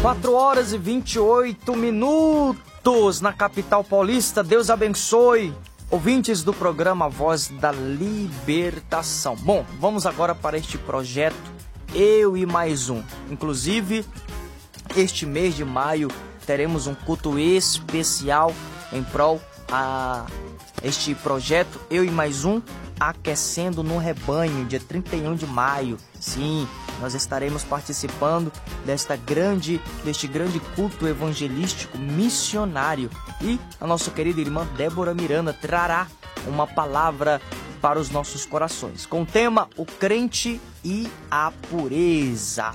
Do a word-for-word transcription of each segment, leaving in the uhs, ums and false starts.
quatro horas e vinte e oito minutos na capital paulista. Deus abençoe, ouvintes do programa Voz da Libertação. Bom, vamos agora para este projeto Eu e Mais Um. Inclusive, este mês de maio teremos um culto especial em prol a este projeto Eu e Mais Um, Aquecendo no Rebanho, dia trinta e um de maio. Sim, nós estaremos participando desta grande, deste grande culto evangelístico missionário. E a nossa querida irmã Débora Miranda trará uma palavra para os nossos corações, com o tema O Crente e a Pureza.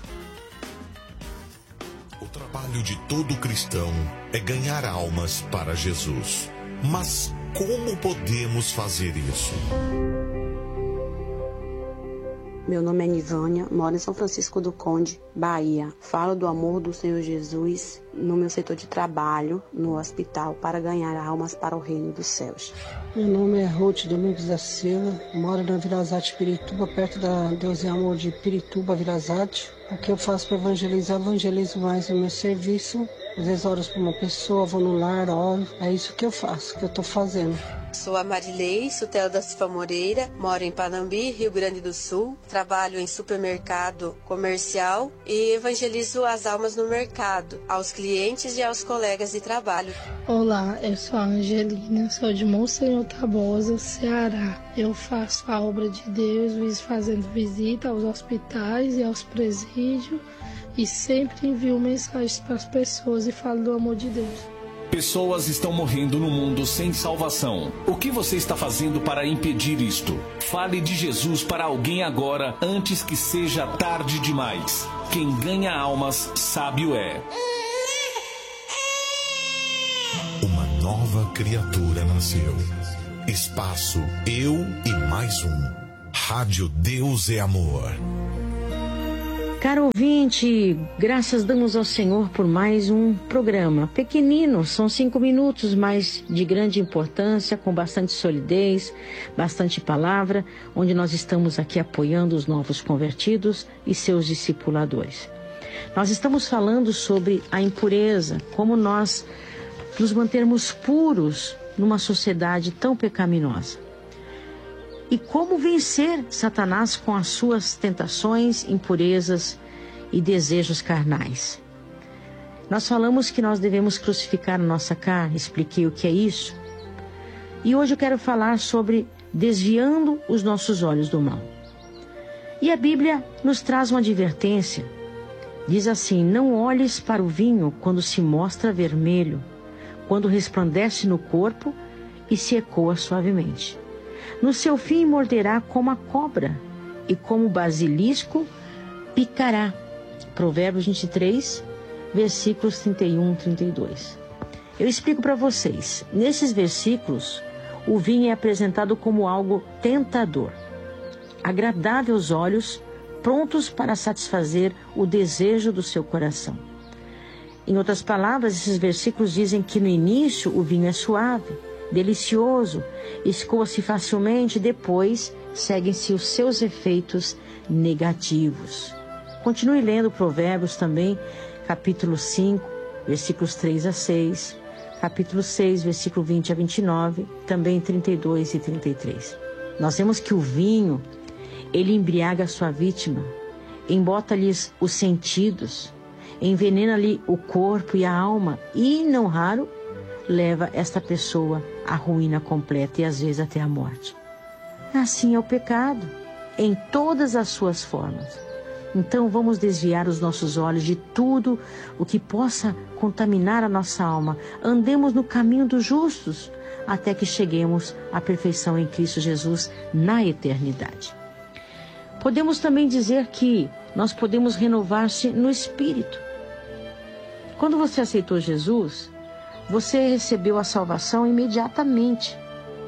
O trabalho de todo cristão é ganhar almas para Jesus. Mas como podemos fazer isso? Meu nome é Nivânia, moro em São Francisco do Conde, Bahia. Falo do amor do Senhor Jesus no meu setor de trabalho, no hospital, para ganhar almas para o reino dos céus. Meu nome é Ruth Domingos da Silva, moro na Virazate, Pirituba, perto da Deus e Amor de Pirituba, Virazate. O que eu faço para evangelizar? Evangelizo mais no meu serviço. Às vezes oro para uma pessoa, vou no lar, oro. É isso que eu faço, que eu estou fazendo. Sou a Marilei Sutela da Silva Moreira, moro em Panambi, Rio Grande do Sul. Trabalho em supermercado comercial e evangelizo as almas no mercado, aos clientes e aos colegas de trabalho. Olá, eu sou a Angelina, sou de Monsenhor Tabosa, Ceará. Eu faço a obra de Deus, fazendo visita aos hospitais e aos presídios e sempre envio mensagens para as pessoas e falo do amor de Deus. Pessoas estão morrendo no mundo sem salvação. O que você está fazendo para impedir isto? Fale de Jesus para alguém agora, antes que seja tarde demais. Quem ganha almas, sábio é. Uma nova criatura nasceu. Espaço Eu e Mais Um. Rádio Deus é Amor. Caro ouvinte, graças damos ao Senhor por mais um programa. Pequenino, são cinco minutos, mas de grande importância, com bastante solidez, bastante palavra, onde nós estamos aqui apoiando os novos convertidos e seus discipuladores. Nós estamos falando sobre a impureza, como nós nos mantermos puros numa sociedade tão pecaminosa. E como vencer Satanás com as suas tentações, impurezas e desejos carnais. Nós falamos que nós devemos crucificar a nossa carne, expliquei o que é isso. E hoje eu quero falar sobre desviando os nossos olhos do mal. E a Bíblia nos traz uma advertência. Diz assim: não olhes para o vinho quando se mostra vermelho, quando resplandece no corpo e se ecoa suavemente. No seu fim morderá como a cobra, e como o basilisco picará. Provérbios vinte e três, versículos trinta e um e trinta e dois. Eu explico para vocês. Nesses versículos, o vinho é apresentado como algo tentador, agradável aos olhos, prontos para satisfazer o desejo do seu coração. Em outras palavras, esses versículos dizem que no início o vinho é suave, delicioso, escoa-se facilmente, depois seguem-se os seus efeitos negativos. Continue lendo Provérbios também, capítulo cinco, versículos três a seis, capítulo seis, versículo vinte a vinte e nove, também trinta e dois e trinta e três. Nós vemos que o vinho, ele embriaga a sua vítima, embota-lhes os sentidos, envenena-lhe o corpo e a alma e, não raro, leva esta pessoa à ruína completa e às vezes até à morte. Assim é o pecado, em todas as suas formas. Então vamos desviar os nossos olhos de tudo o que possa contaminar a nossa alma. Andemos no caminho dos justos, até que cheguemos à perfeição em Cristo Jesus na eternidade. Podemos também dizer que nós podemos renovar-se no Espírito. Quando você aceitou Jesus, você recebeu a salvação imediatamente.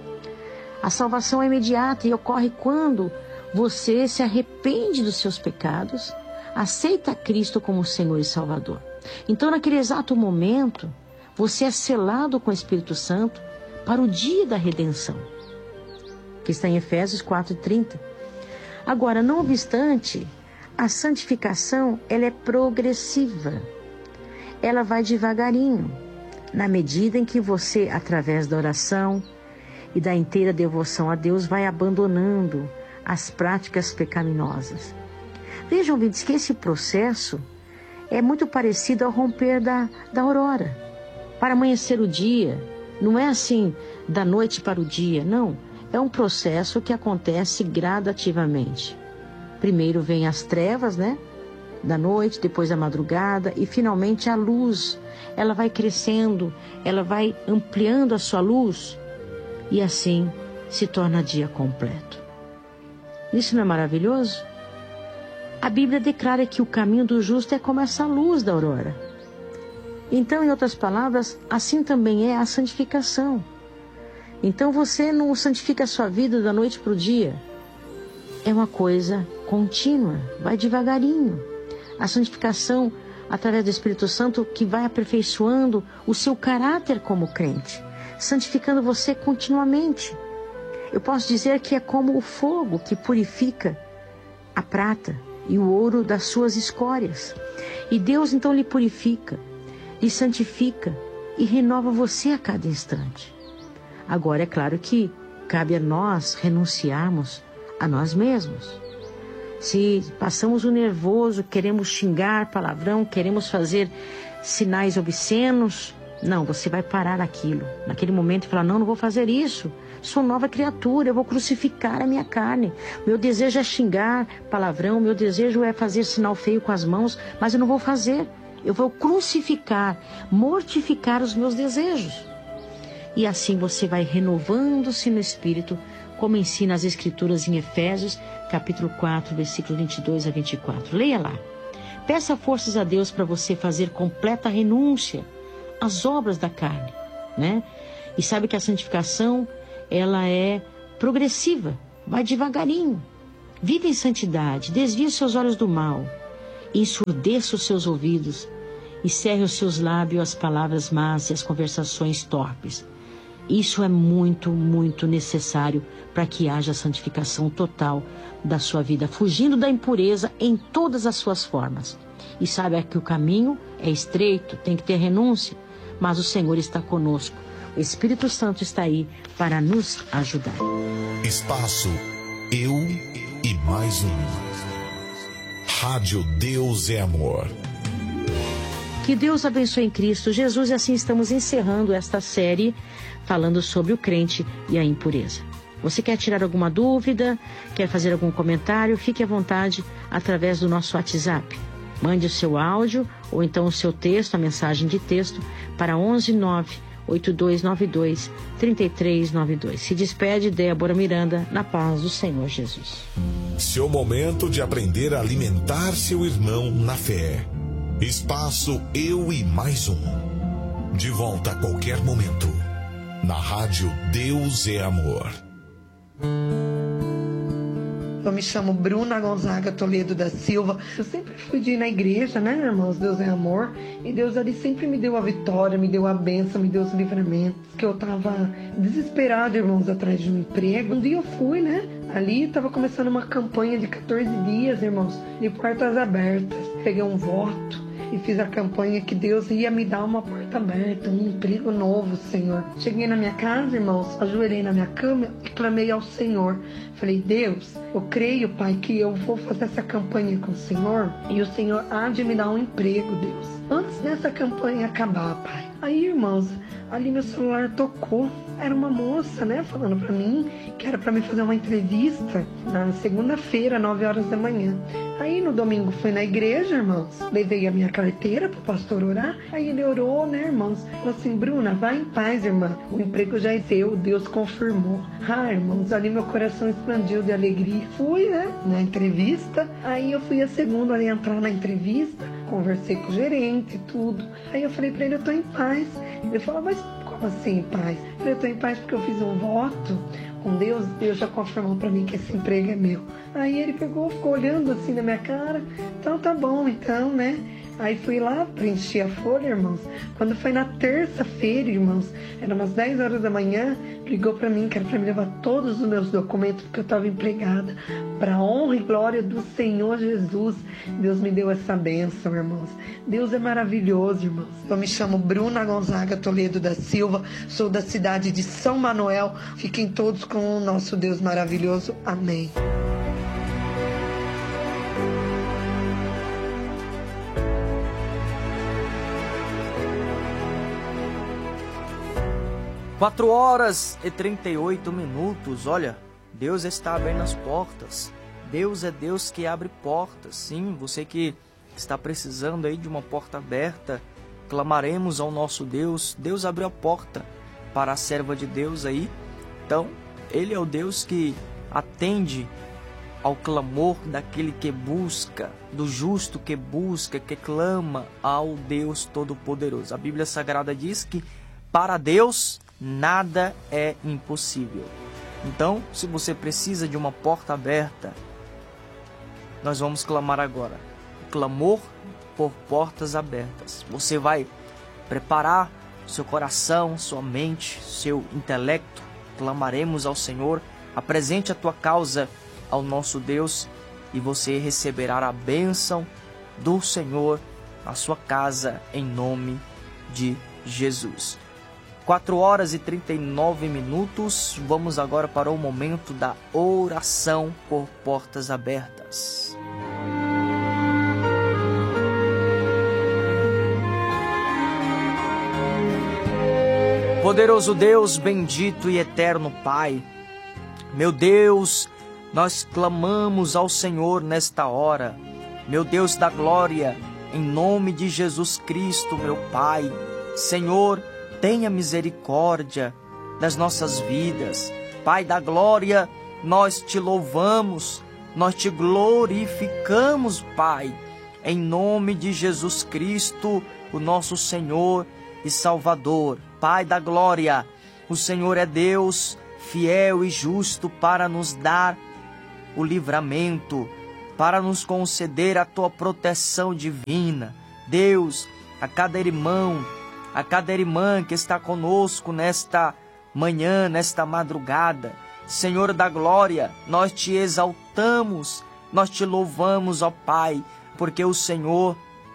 A salvação é imediata e ocorre quando você se arrepende dos seus pecados, aceita Cristo como Senhor e Salvador. Então, naquele exato momento, você é selado com o Espírito Santo para o dia da redenção, que está em Efésios quatro, trinta. Agora, não obstante, a santificação ela é progressiva. ela vai devagarinho, na medida em que você, através da oração e da inteira devoção a Deus, vai abandonando as práticas pecaminosas. Vejam, ouvintes, que esse processo é muito parecido ao romper da, da aurora. Para amanhecer o dia, não é assim da noite para o dia, não. É um processo que acontece gradativamente. Primeiro vem as trevas, né? Da noite, depois a madrugada e finalmente a luz. Ela vai crescendo, ela vai ampliando a sua luz e assim se torna dia completo. Isso não é maravilhoso? A Bíblia declara que o caminho do justo é como essa luz da aurora. Então, em outras palavras, assim também é a santificação. Então você não santifica a sua vida da noite para o dia. É uma coisa contínua, vai devagarinho. A santificação, através do Espírito Santo, que vai aperfeiçoando o seu caráter como crente, santificando você continuamente. Eu posso dizer que é como o fogo que purifica a prata e o ouro das suas escórias. E Deus então lhe purifica, lhe santifica e renova você a cada instante. Agora, é claro que cabe a nós renunciarmos a nós mesmos. Se passamos o nervoso, queremos xingar palavrão, queremos fazer sinais obscenos, não, você vai parar aquilo, naquele momento, e falar, não, não vou fazer isso. Sou nova criatura, eu vou crucificar a minha carne. Meu desejo é xingar palavrão, meu desejo é fazer sinal feio com as mãos, mas eu não vou fazer. Eu vou crucificar, mortificar os meus desejos. E assim você vai renovando-se no Espírito, como ensina as Escrituras em Efésios, capítulo quatro, versículos vinte e dois a vinte e quatro. Leia lá. Peça forças a Deus para você fazer completa renúncia às obras da carne, né? E sabe que a santificação, ela é progressiva, vai devagarinho. Vive em santidade, desvie os seus olhos do mal, ensurdeça os seus ouvidos e cerre os seus lábios às palavras más e às conversações torpes. Isso é muito, muito necessário para que haja santificação total da sua vida, fugindo da impureza em todas as suas formas. E saiba que o caminho é estreito, tem que ter renúncia, mas o Senhor está conosco. O Espírito Santo está aí para nos ajudar. Espaço Eu e Mais Um. Rádio Deus é Amor. Que Deus abençoe em Cristo Jesus, e assim estamos encerrando esta série falando sobre o crente e a impureza. Você quer tirar alguma dúvida, quer fazer algum comentário, fique à vontade através do nosso WhatsApp. Mande o seu áudio ou então o seu texto, a mensagem de texto, para onze nove oito dois nove dois três três nove dois. Se despede Débora Miranda, na paz do Senhor Jesus. Seu momento de aprender a alimentar seu irmão na fé. Espaço Eu e Mais Um. De volta a qualquer momento. Na rádio Deus é Amor. Eu me chamo Bruna Gonzaga Toledo da Silva. Eu sempre fui de ir na igreja, né, irmãos? Deus é amor. E Deus ali sempre me deu a vitória, me deu a bênção, me deu os livramentos. Que eu tava desesperada, irmãos, atrás de um emprego. Um dia eu fui, né? Ali tava começando uma campanha de quatorze dias, irmãos, de portas abertas. Peguei um voto e fiz a campanha que Deus ia me dar uma porta aberta, um emprego novo, Senhor. Cheguei na minha casa, irmãos, ajoelhei na minha cama e clamei ao Senhor. Falei, Deus, eu creio, Pai, que eu vou fazer essa campanha com o Senhor e o Senhor há de me dar um emprego, Deus, antes dessa campanha acabar, Pai. Aí, irmãos, ali meu celular tocou. Era uma moça, né, falando pra mim que era pra me fazer uma entrevista na segunda-feira, nove horas da manhã. Aí no domingo fui na igreja, irmãos, levei a minha carteira pro pastor orar. Aí ele orou, né, irmãos? Falou assim, Bruna, vai em paz, irmã. O emprego já é seu, Deus confirmou. Ah, irmãos, ali meu coração expandiu de alegria. Fui, né, na entrevista. Aí eu fui a segunda ali entrar na entrevista. Conversei com o gerente e tudo. Aí eu falei pra ele, eu tô em paz. Ele falou, mas como assim em paz? Eu falei, eu tô em paz porque eu fiz um voto com Deus. Deus já confirmou pra mim que esse emprego é meu. Aí ele pegou, ficou olhando assim na minha cara. Então tá bom, então, né? Aí fui lá, preenchi a folha, irmãos. Quando foi na terça-feira, irmãos, era umas dez horas da manhã, ligou para mim, que era para me levar todos os meus documentos, porque eu estava empregada. Para a honra e glória do Senhor Jesus, Deus me deu essa bênção, irmãos. Deus é maravilhoso, irmãos. Eu me chamo Bruna Gonzaga Toledo da Silva, sou da cidade de São Manuel. Fiquem todos com o nosso Deus maravilhoso. Amém. quatro horas e trinta e oito minutos. Olha, Deus está abrindo as portas. Deus é Deus que abre portas. Sim, você que está precisando aí de uma porta aberta, clamaremos ao nosso Deus. Deus abriu a porta para a serva de Deus aí. Então, Ele é o Deus que atende ao clamor daquele que busca, do justo que busca, que clama ao Deus Todo-Poderoso. A Bíblia Sagrada diz que para Deus nada é impossível. Então, se você precisa de uma porta aberta, nós vamos clamar agora. O clamor por portas abertas. Você vai preparar seu coração, sua mente, seu intelecto. Clamaremos ao Senhor. Apresente a tua causa ao nosso Deus e você receberá a bênção do Senhor na sua casa, em nome de Jesus. quatro horas e trinta e nove minutos. Vamos agora para o momento da oração por portas abertas. Poderoso Deus, bendito e eterno Pai, meu Deus, nós clamamos ao Senhor nesta hora. Meu Deus da glória, em nome de Jesus Cristo, meu Pai. Senhor, tenha misericórdia das nossas vidas. Pai da glória, nós te louvamos, nós te glorificamos, Pai, em nome de Jesus Cristo, o nosso Senhor e Salvador. Pai da glória, o Senhor é Deus fiel e justo para nos dar o livramento, para nos conceder a tua proteção divina. Deus, a cada irmão, a cada irmã que está conosco nesta manhã, nesta madrugada, Senhor da glória, nós te exaltamos, nós te louvamos, ó Pai, porque o Senhor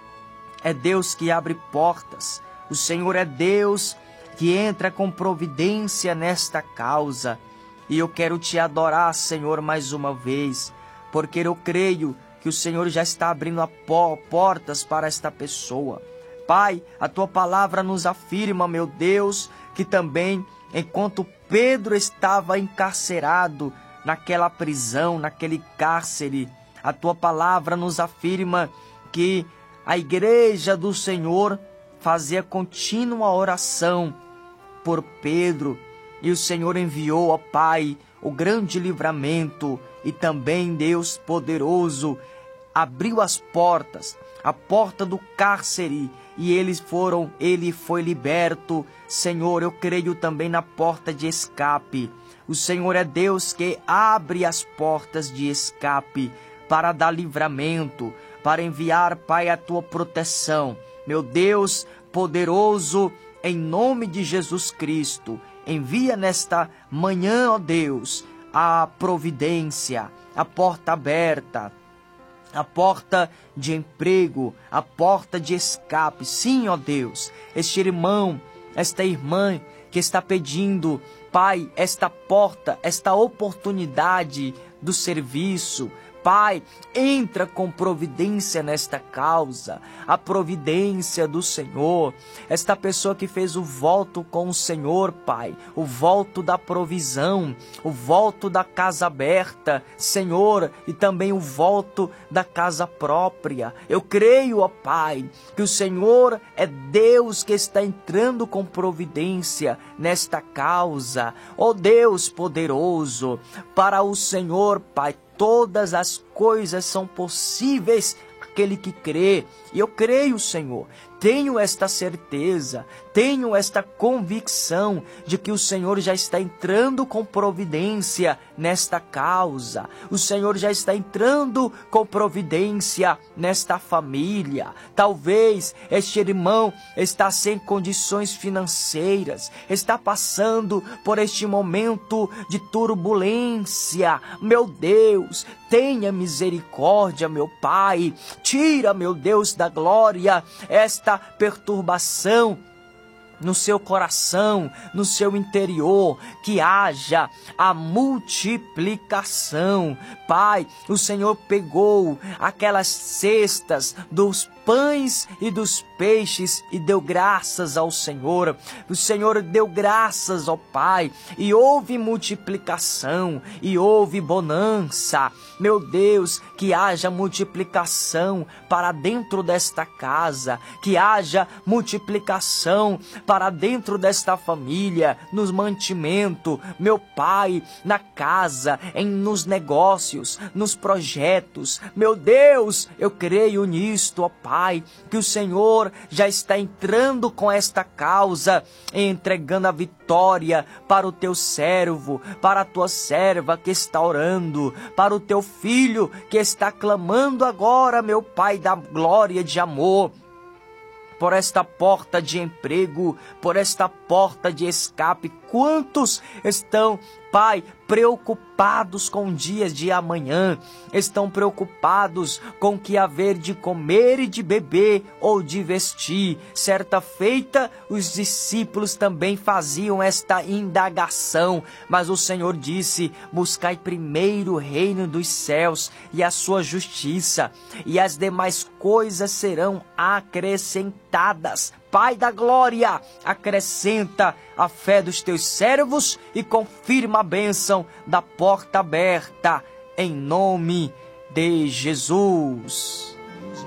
é Deus que abre portas, o Senhor é Deus que entra com providência nesta causa. E eu quero te adorar, Senhor, mais uma vez, porque eu creio que o Senhor já está abrindo a portas para esta pessoa. Pai, a tua palavra nos afirma, meu Deus, que também, enquanto Pedro estava encarcerado naquela prisão, naquele cárcere, a tua palavra nos afirma que a igreja do Senhor fazia contínua oração por Pedro, e o Senhor enviou, ó Pai, o grande livramento, e também Deus poderoso abriu as portas, a porta do cárcere, e eles foram, ele foi liberto. Senhor, eu creio também na porta de escape. O Senhor é Deus que abre as portas de escape para dar livramento, para enviar, Pai, a tua proteção. Meu Deus poderoso, em nome de Jesus Cristo, envia nesta manhã, ó Deus, a providência, a porta aberta, a porta de emprego, a porta de escape. Sim, ó Deus, este irmão, esta irmã que está pedindo, Pai, esta porta, esta oportunidade do serviço, Pai, entra com providência nesta causa, a providência do Senhor. Esta pessoa que fez o voto com o Senhor, Pai, o voto da provisão, o voto da casa aberta, Senhor, e também o voto da casa própria. Eu creio, ó Pai, que o Senhor é Deus que está entrando com providência nesta causa. Ó Deus poderoso, para o Senhor, Pai, todas as coisas são possíveis aquele que crê. E eu creio, Senhor. Tenho esta certeza, tenho esta convicção de que o Senhor já está entrando com providência nesta causa. O Senhor já está entrando com providência nesta família. Talvez este irmão está sem condições financeiras, está passando por este momento de turbulência. Meu Deus, tenha misericórdia, meu Pai. Tira, meu Deus da glória, esta perturbação no seu coração, no seu interior, que haja a multiplicação. Pai, o Senhor pegou aquelas cestas dos pães e dos peixes e deu graças ao Senhor. O Senhor deu graças ao Pai e houve multiplicação e houve bonança. Meu Deus, que haja multiplicação para dentro desta casa, que haja multiplicação para dentro desta família, nos mantimento, meu Pai, na casa, em nos negócios, nos projetos. Meu Deus, eu creio nisto, ó Pai. Pai, que o Senhor já está entrando com esta causa, entregando a vitória para o teu servo, para a tua serva que está orando, para o teu filho que está clamando agora, meu Pai da glória de amor, por esta porta de emprego, por esta porta de escape. Quantos estão, Pai, preocupados com dias de amanhã, estão preocupados com o que haver de comer e de beber ou de vestir. Certa feita, os discípulos também faziam esta indagação, mas o Senhor disse: buscai primeiro o reino dos céus e a sua justiça, e as demais coisas serão acrescentadas. Pai da glória, acrescenta a fé dos teus servos e confirma a bênção da porta aberta, em nome de Jesus.